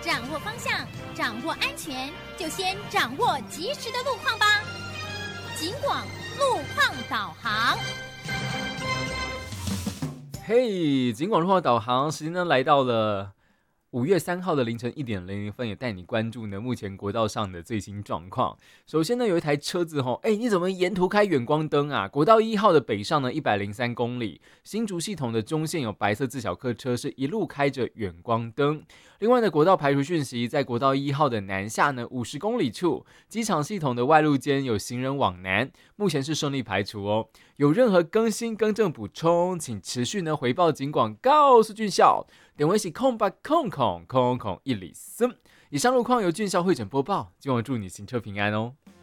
掌握方向，掌握安全，就先掌握及时的路况吧。警广路况导航。 嘿，警广路况导航时间呢来到了5月3号的凌晨1点00分，也带你关注呢目前国道上的最新状况。首先呢，有一台车子你怎么沿途开远光灯啊？国道1号的北上呢103公里，新竹系统的中线有白色自小客车是一路开着远光灯。另外呢，国道排除讯息，在国道1号的南下呢50公里处，机场系统的外路间有行人往南，目前是顺利排除哦。有任何更新更正补充，请持续呢回报警广告诉俊孝。点位是0800000103。以上路况由俊孝会诊播报，今晚祝你行车平安哦。